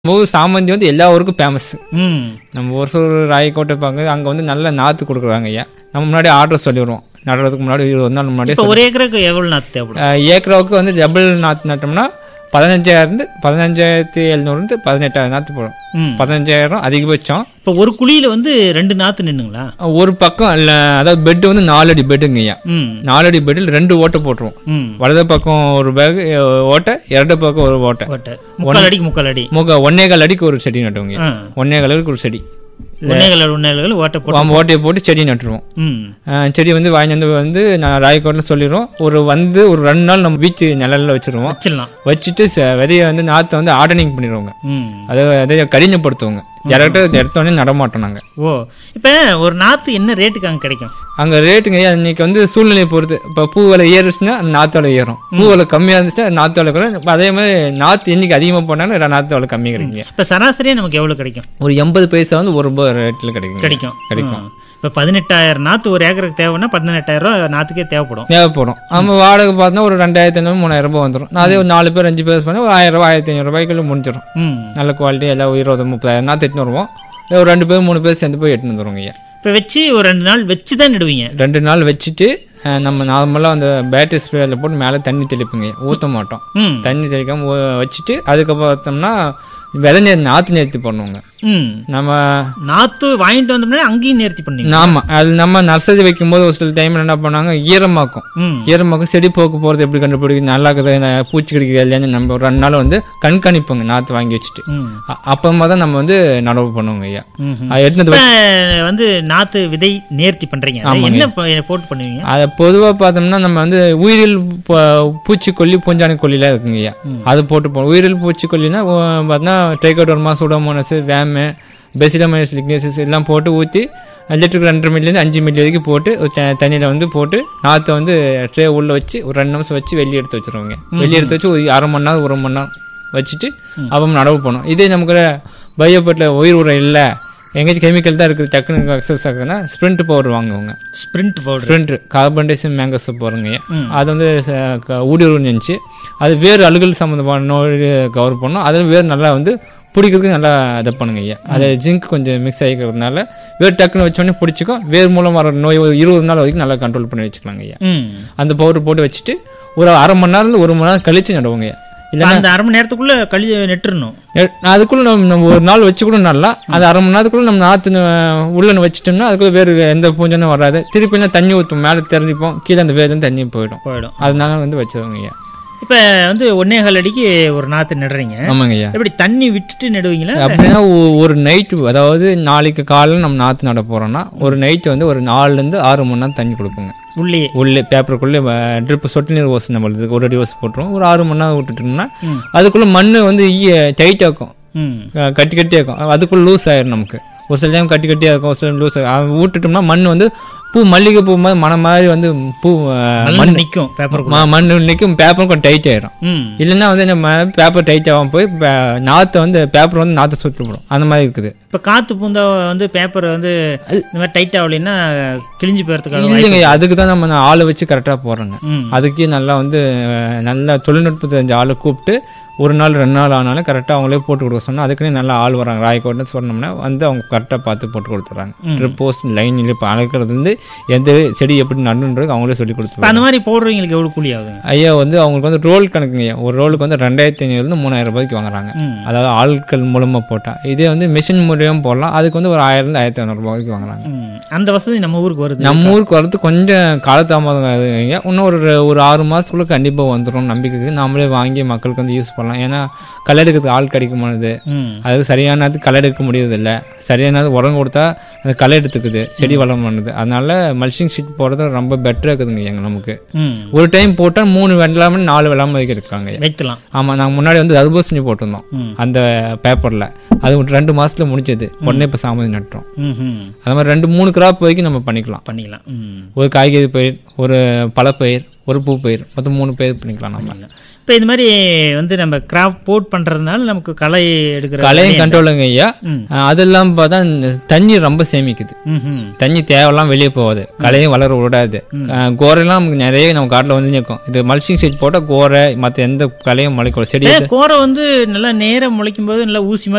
சாமந்தி வந்து எல்லா ஊருக்கும் ஃபேமஸ். ம் நம்ம ஒரு சில ராயக்கோட்டை பாங்க அங்கே வந்து நல்ல நாற்று கொடுக்குறாங்க ஐயா. நம்ம முன்னாடி ஆர்டர் சொல்லிடுவோம், நடுறதுக்கு முன்னாடி 20 நாள் முன்னாடியே இப்போ ஒரு ஏக்கருக்கு எவ்வளோ நாற்று தேவைப்படும்? ஏக்கராவுக்கு வந்து டபுள் நாற்று நட்டோம்னா 15,700 18,000 நாற்று போடும். 15,000 அதிகபட்சம். இப்போ ஒரு குழியில் வந்து 2 நாற்று நின்றுங்களா? ஒரு பக்கம் இல்லை, அதாவது பெட்டு வந்து 4 அடி பெட்டுங்க ஐயா. ம் 4 அடி பெட்டில் 2 ஓட்டை போட்டுருவோம். ம் வலது பக்கம் ஒரு பேக் ஓட்டை, இடது பக்கம் ஒரு ஓட்டை. ஓட்டை முக்கால் அடிக்கு முக்கால் அடி. 1.25 அடிக்கு ஒரு செடி நட்டுவோங்க. 1.25 அடிக்கு ஒரு செடி ஒன்னேகள் ஓட்டை போட்டு ஓட்டையை போட்டு செடி நட்டுருவோம். ம் செடி வந்து வாங்கி வந்து நான் ராயக்கோட்டில் சொல்லிடுவோம். ஒரு 2 நாள் நம்ம வீட்டு நிழல்ல வச்சிருவோம். வச்சிடலாம். வச்சுட்டு விதையை வந்து நாற்றை வந்து ஆர்டனிங் பண்ணிடுவோங்க. ம் அதை கடினப்படுத்துவோங்க. டேரக்டாக எடுத்தோடனே நடமாட்டோம் நாங்கள். ஓ இப்போ ஒரு நாற்று என்ன ரேட்டுக்கு அங்கே கிடைக்கும்? அங்கே ரேட்டுங்க இன்னைக்கு வந்து சூழ்நிலையை பொறுத்து. இப்போ பூ விலை ஏறிச்சுன்னா அந்த நாற்று விலை ஏறும். பூ விலை கம்மியாக இருந்துச்சுன்னா நாற்று விலை குறையும். அதே மாதிரி நாற்று இன்னைக்கு அதிகமாக போனாலும் நாற்று விலை கம்மி கிடைக்குங்க. இப்போ சராசரியாக நமக்கு எவ்வளோ கிடைக்கும்? ஒரு 80 பைசா வந்து ஒரு ரூபாய் ரேட்டில் கிடைக்கும். இப்போ 18,000 நாற்று ஒரு ஏக்கருக்கு தேவைன்னா 18,000 நாற்றுக்கே தேவைப்படும். நம்ம வாடகை பார்த்தா ஒரு 2,500 3,000 ரூபாய் வந்துடும். நான் அதே ஒரு 4 பேர் 5 பேர் பண்ணால் ஒரு 1,000 1,500 ரூபாய்க்குள்ள முடிஞ்சிடும். நல்ல குவாலிட்டி எல்லாம் 20-30,000 நாற்று எட்டுன்னு வருவோம். ஒரு 2 பேர் 3 பேர் சேர்ந்து போய் எட்டுன்னு வந்துடுவோங்க ஐயா. இப்போ வச்சு ஒரு 2 நாள் வச்சு தான் நடுவீங்க? 2 நாள் வச்சுட்டு நம்ம நார்மலாக அந்த பேட்டரி ஸ்ப்ரேயில் போட்டு மேலே தண்ணி தெளிப்புங்க. ஊற்ற மாட்டோம். தண்ணி தெளிக்காம வச்சுட்டு அதுக்கப்புறம் பார்த்தோம்னா நாற்று நேர்த்தி பண்ணுவோங்க. நம்ம நாற்று வாங்கிட்டு வந்தோம்னா அங்கேயும் நேர்த்தி பண்ணீங்க? ஆமாம், அது நம்ம நர்சரி வைக்கும்போது ஒரு சில டைம்ல என்ன பண்ணாங்க, ஈரமாக்கும் செடி போக்கு போகிறது எப்படி கண்டுபிடிக்கும், நல்லா இருக்குது பூச்சி கிடைக்குது இல்லையான்னு நம்ம ஒரு 2 நாள் வந்து கண்காணிப்போங்க. நாற்று வாங்கி வச்சுட்டு அப்புறமா தான் நம்ம வந்து நடவு பண்ணுவோங்க ஐயா. வந்து நாற்று விதை நேர்த்தி பண்றீங்க, என்ன போட்டு பண்ணுவீங்க? அதை பொதுவாக பார்த்தோம்னா நம்ம வந்து உயிரில் பூச்சிக்கொல்லி பூஞ்சானி கொல்லிலாம் இருக்குங்க ஐயா. அது போட்டு போகணும். உயிரில் பூச்சிக்கொல்லினா பார்த்தோன்னா ட்ரைகோடர்மா, சூடோமோனஸ், வேம், பெசிலோமைனஸ் லிக்னேசிஸ் எல்லாம் போட்டு ஊற்றி லிட்டருக்கு 2.5 மில்லிலேருந்து 5 மில்லி வரைக்கும் போட்டு தண்ணியில் வந்து போட்டு நாற்றை வந்து ட்ரே உள்ளே வச்சு ஒரு 2 நிமிஷம் வச்சு வெளியே எடுத்து வச்சுருவோங்க. வெளியே எடுத்து வச்சு ஒரு 1/2 மணி நேரம் 1 மணி நேரம் வச்சுட்டு அப்புறம் நடவு போகணும். இதே நமக்கு பயோபட்டில் உயிர் உரம் இல்லை, எங்கேயும் கெமிக்கல் தான் இருக்குது, டக்குனு எக்ஸஸ் ஆகுதுன்னா sprint powder வாங்குவோங்க. Sprint கார்பன்டைசன் mango soap வருங்க. அது வந்து ஊடுருவு நினச்சி அது வேறு அழுகல் சம்மந்தமான நோய் கவர் பண்ணணும். அது வேறு நல்லா வந்து பிடிக்கிறதுக்கு நல்லா இதை பண்ணுங்க ஐயா. அது ஜிங்க் கொஞ்சம் மிக்ஸ் ஆகிக்கிறதுனால வேறு டக்குன்னு வச்சோடனே பிடிச்சிக்கும். வேறு மூலம் வர நோய் 20 நாள் வரைக்கும் நல்லா கண்ட்ரோல் பண்ணி வச்சுக்கலாங்க ஐயா. அந்த பவுடர் போட்டு வச்சுட்டு ஒரு 1/2 மணி நேரம் 1 மணி நேரம் கழிச்சு நடுவோங்க ஐயா. இல்லை அந்த 1/2 மணி நேரத்துக்குள்ள நட்டுறணும். அதுக்குள்ள நம்ம ஒரு நாள் வச்சு கூட நல்லா, அது 1/2 மணி நேரத்துக்குள்ள நம்ம நாற்று உள்ளன்னு வச்சுட்டோம்னா அதுக்குள்ள வேறு எந்த பூஞ்சனும் வராது. திருப்பி தண்ணி ஊற்றும், மேலே தெரிஞ்சுப்போம், கீழே அந்த வேர்லேருந்து தண்ணி போயிடும். அதனால வந்து வச்சதுங்க ஐயா. இப்போ வந்து 1.25 அடிக்கு ஒரு நாற்று நடுறீங்க. ஆமாங்க ஐயா. எப்படி தண்ணி விட்டுட்டு நடுவீங்களா? அப்படின்னா ஒரு நைட்டு, அதாவது நாளைக்கு காலையில் நம்ம நாற்று நட போகிறோம்னா ஒரு நைட்டு வந்து ஒரு 4லேருந்து 6 மணி நேரம் தண்ணி கொடுப்போங்க. உள்ளே பேப்பருக்குள்ளே ட்ரிப்பு சொட்டு நீர் ஓசு நம்மளுக்கு 1 அடி ஓசு போட்டுருவோம். ஒரு 6 மணி நேரம் விட்டுட்டோம்னா அதுக்குள்ளே மண் வந்து டைட்டாக இருக்கும், கட்டியாக இருக்கும். அதுக்குள்ளே லூஸ் ஆயிடும். நமக்கு ஒரு சில டைம் கட்டியாக இருக்கும், ஒரு சில லூஸ் விட்டுட்டோம்னா மண் வந்து மல்லிகை பூ மாதிரி மனம் மாதிரி வந்து மண் நிற்கும். பேப்பரும் கொஞ்சம் டைட் ஆயிரும். இல்லைன்னா வந்து நம்ம பேப்பர் டைட் ஆகாம போய் நாற்றை வந்து பேப்பர் வந்து நாற்றை சுற்றி போடும். அந்த மாதிரி இருக்குது. இப்போ காற்று பூந்தா வந்து பேப்பர் வந்து இந்த மாதிரி டைட் ஆகலைன்னா கிழிஞ்சு போகிறதுக்காக இல்லைங்க. அதுக்கு தான் நம்ம ஆளை வச்சு கரெக்டாக போடுறோங்க. அதுக்கே நல்லா வந்து நல்ல தொழில்நுட்பத்தை தெரிஞ்ச ஆளை கூப்பிட்டு 1 நாள் 2 நாள் ஆனாலும் கரெக்டாக அவங்களே போட்டு கொடுக்க சொன்னால் அதுக்குன்னே நல்லா ஆள் வராங்க. ராயக்கோட்னு சொன்னோம்னா வந்து அவங்க கரெக்டாக பார்த்து போட்டு கொடுத்துட்றாங்க. ட்ரிப் போஸ்ட் லைனில் இப்போ அழைக்கிறதுலேருந்து எந்த செடி எப்படி நடுன்றது அவங்களே சொல்லி கொடுத்துருவாங்க. அந்த மாதிரி போடுறவங்களுக்கு எவ்வளோ கூலி ஆகுது ஐயா? வந்து அவங்களுக்கு வந்து ரோல் கணக்குங்க. ஒரு ரோலுக்கு வந்து 2,500 3,000 ரூபாய்க்கு வாங்குறாங்க. அதாவது ஆட்கள் மூலமாக போட்டால். இதே வந்து மிஷின் மூலியமாக போடலாம், அதுக்கு வந்து ஒரு 1000 1,500 ரூபாய்க்கு வாங்குறாங்க. அந்த வசதி நம்ம ஊருக்கு வருது. நம்ம ஊருக்கு வரது கொஞ்சம் காலதாமதம் ஆகுதுங்க. இன்னும் ஒரு 6 மாதத்துக்குள்ளே கண்டிப்பாக வந்துடும் நம்பிக்கைக்கு. நாமளே வாங்கி மக்களுக்கு வந்து யூஸ் பண்ணலாம். ஏன்னா களை எடுக்கிறதுக்கு ஆள் கிடைக்க மாட்டுது. அது சரியானது களை எடுக்க முடியறது இல்லை. சரியானது உரம் கொடுத்தா அது களை எடுத்துக்குது, செடி வளம் பண்ணுது. அதனால மல்ச்சிங் ஷீட் போடுறது ரொம்ப பெட்டராக இருக்குதுங்க எங்க நமக்கு. ஒரு டைம் போட்டால் 3 வெள்ளாமல் 4 வெள்ளாமல் வரைக்கும் இருக்காங்க வைக்கலாம். ஆமாம், நாங்கள் முன்னாடி வந்து தர்பூசணி போட்டிருந்தோம் அந்த பேப்பரில். அது 2 மாதத்துல முடிச்சது. உடனே இப்போ சாமந்தி நட்டுறோம். அது மாதிரி 2-3 கிராப் வரைக்கும் நம்ம பண்ணிக்கலாம். ஒரு காய்கறி பயிர், ஒரு பழப்பயிர், ஒரு பூ பயிர், மொத்தம் 3 பயிர் பண்ணிக்கலாம் நம்ம. இப்போ இது மாதிரி வந்து நம்ம கிராப் போட் பண்ணுறதுனால நமக்கு களை எடுக்கிற களையும் கண்ட்ரோலுங்க ஐயா. அது இல்லாமல் பார்த்தா தண்ணி ரொம்ப சேமிக்குது. தண்ணி தேவையெல்லாம் வெளியே போகாது, களையும் வளர விடாது. கோரையெல்லாம் நமக்கு நிறைய நம்ம காட்டில் வந்து நிற்கும். இது மல்ச்சிங் ஷீட் போட்டால் கோரை மற்ற எந்த களையும் முளைக்கும். செடி கோரை வந்து நல்லா நேரம் முளைக்கும் போது நல்லா ஊசி